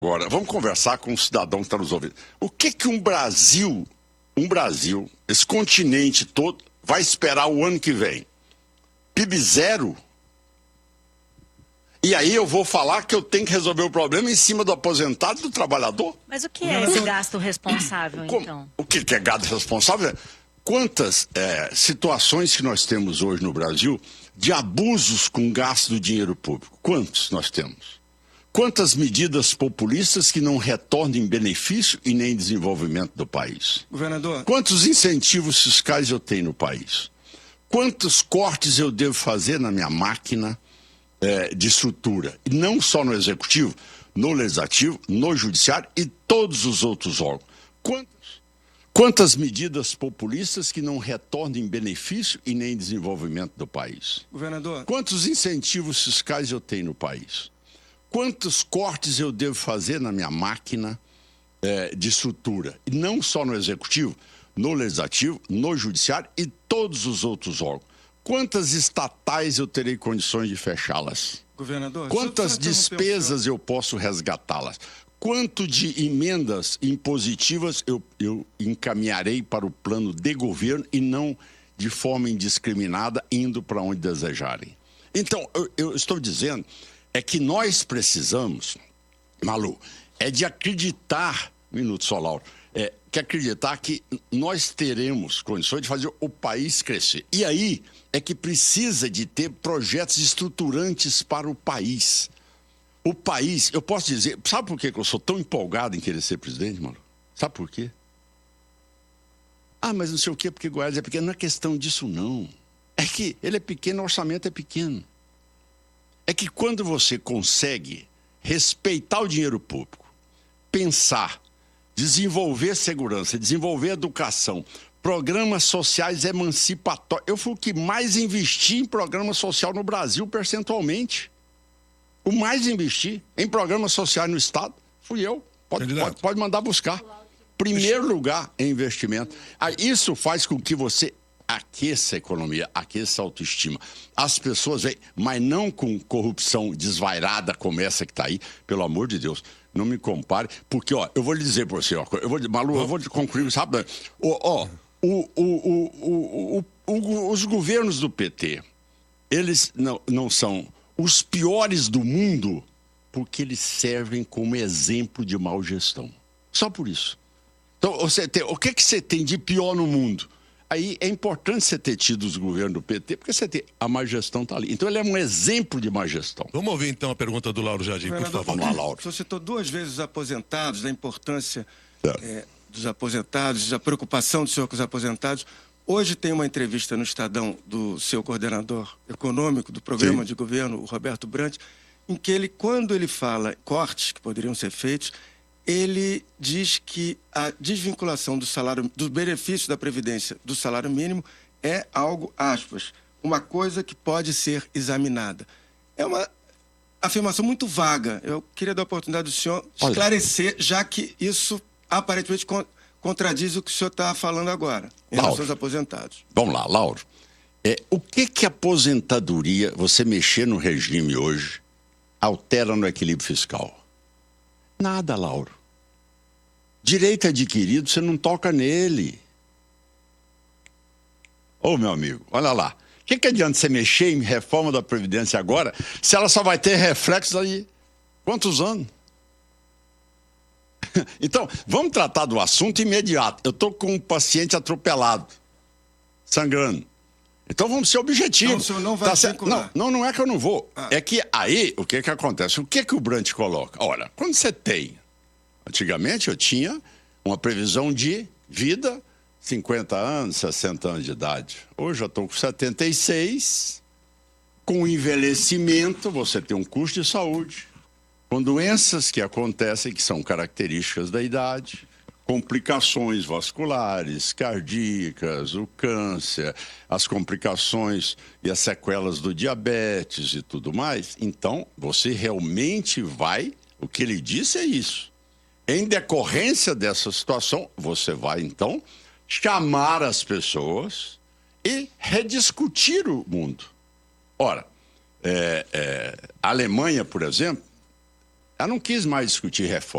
Agora, vamos conversar com um cidadão que está nos ouvindo. O que um Brasil, esse continente todo, vai esperar o ano que vem? PIB zero? E aí eu vou falar que eu tenho que resolver o problema em cima do aposentado e do trabalhador? Mas o que é esse gasto responsável, então? O que é gasto responsável? Quantas situações que nós temos hoje no Brasil de abusos com gasto do dinheiro público? Quantos nós temos? Quantas medidas populistas que não retornam em benefício e nem desenvolvimento do país? Governador. Quantos incentivos fiscais eu tenho no país? Quantos cortes eu devo fazer na minha máquina de estrutura? E não só no executivo, no legislativo, no judiciário e todos os outros órgãos. Quantas medidas populistas que não retornam em benefício e nem desenvolvimento do país? Governador. Quantos incentivos fiscais eu tenho no país? Quantos cortes eu devo fazer na minha máquina de estrutura? E não só no executivo, no legislativo, no judiciário e todos os outros órgãos. Quantas estatais eu terei condições de fechá-las? Governador. Quantas despesas eu posso resgatá-las? Quanto de emendas impositivas eu encaminharei para o plano de governo e não de forma indiscriminada, indo para onde desejarem? Então, eu estou dizendo que nós precisamos, Malu, de acreditar, Lauro, que acreditar que nós teremos condições de fazer o país crescer. E aí é que precisa de ter projetos estruturantes para o país. O país, eu posso dizer, sabe por que eu sou tão empolgado em querer ser presidente, Malu? Sabe por quê? Mas não sei o quê, porque Goiás é pequeno. Não é questão disso, não. É que ele é pequeno, o orçamento é pequeno. É que quando você consegue respeitar o dinheiro público, pensar, desenvolver segurança, desenvolver educação, programas sociais emancipatórios. Eu fui o que mais investi em programa social no Brasil, percentualmente. O mais investi em programas sociais no Estado fui eu. Pode mandar buscar. Primeiro lugar em investimento. Isso faz com que você aqueça a economia, aqueça a autoestima. As pessoas veem, mas não com corrupção desvairada como essa que está aí, pelo amor de Deus. Não me compare, porque, eu vou lhe dizer para você, Malu, eu vou concluir, sabe? Os governos do PT, eles não são os piores do mundo porque eles servem como exemplo de mau gestão. Só por isso. Então, o que você tem de pior no mundo? Aí é importante você ter tido os governos do PT, porque a má gestão está ali. Então ele é um exemplo de má gestão. Vamos ouvir então a pergunta do Lauro Jardim, por favor. Vamos lá, Lauro. Você citou duas vezes os aposentados, da importância dos aposentados, da preocupação do senhor com os aposentados. Hoje tem uma entrevista no Estadão do seu coordenador econômico do programa de governo, o Roberto Brant, em que quando ele fala cortes que poderiam ser feitos, ele diz que a desvinculação do salário, dos benefícios da Previdência do salário mínimo é algo, aspas, uma coisa que pode ser examinada. É uma afirmação muito vaga. Eu queria dar a oportunidade do senhor esclarecer, já que isso aparentemente contradiz o que o senhor está falando agora, em relação aos aposentados. Vamos lá, Lauro. O que a aposentadoria, você mexer no regime hoje, altera no equilíbrio fiscal? Nada, Lauro. Direito adquirido, você não toca nele. Meu amigo, olha lá. O que adianta você mexer em reforma da Previdência agora, se ela só vai ter reflexos aí? Quantos anos? Então, vamos tratar do assunto imediato. Eu estou com um paciente atropelado, sangrando. Então vamos ser objetivos. Não, o senhor não vai vincular. Não é que eu não vou. É que aí, o que acontece? O que o Brant coloca? Olha, quando você tem... Antigamente eu tinha uma previsão de vida, 50 anos, 60 anos de idade. Hoje eu estou com 76. Com envelhecimento, você tem um custo de saúde. Com doenças que acontecem, que são características da idade, complicações vasculares, cardíacas, o câncer, as complicações e as sequelas do diabetes e tudo mais. Então, você realmente vai... O que ele disse é isso. Em decorrência dessa situação, você vai, então, chamar as pessoas e rediscutir o mundo. Ora, a Alemanha, por exemplo, Ela não quis mais discutir reforma.